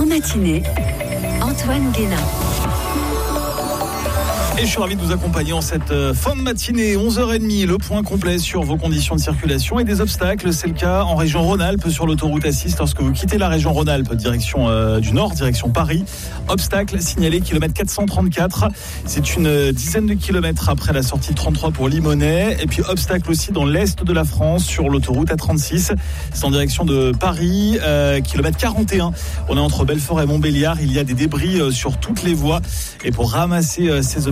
matinée, Antoine Guénin. Et je suis ravi de vous accompagner en cette fin de matinée, 11h30, le point complet sur vos conditions de circulation et des obstacles. C'est le cas en région Rhône-Alpes sur l'autoroute A6 lorsque vous quittez la région Rhône-Alpes, direction du nord, direction Paris. Obstacle signalé, kilomètre 434. C'est une dizaine de kilomètres après la sortie 33 pour Limonest. Et puis obstacle aussi dans l'est de la France sur l'autoroute A36. C'est en direction de Paris, kilomètre 41. On est entre Belfort et Montbéliard. Il y a des débris sur toutes les voies. Et pour ramasser ces obstacles,